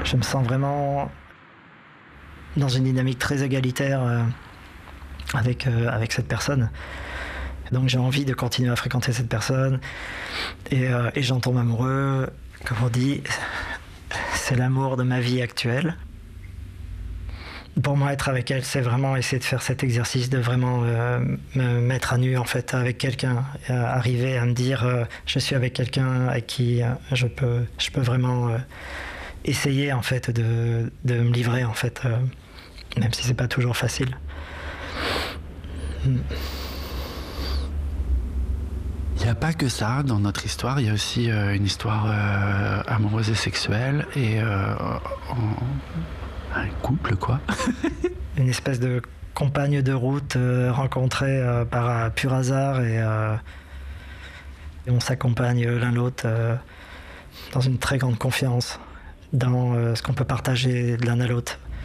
Je me sens vraiment dans une dynamique très égalitaire avec cette personne. Donc j'ai envie de continuer à fréquenter cette personne et j'en tombe amoureux. Comme on dit, c'est l'amour de ma vie actuelle. Pour moi, être avec elle, c'est vraiment essayer de faire cet exercice de vraiment me mettre à nu en fait avec quelqu'un, arriver à me dire je suis avec quelqu'un avec qui je peux vraiment essayer en fait de me livrer en fait, même si c'est pas toujours facile. Il n'y a pas que ça dans notre histoire, il y a aussi une histoire amoureuse et sexuelle et un couple quoi. Une espèce de compagne de route rencontrée par pur hasard et on s'accompagne l'un l'autre dans une très grande confiance dans ce qu'on peut partager de l'un à l'autre.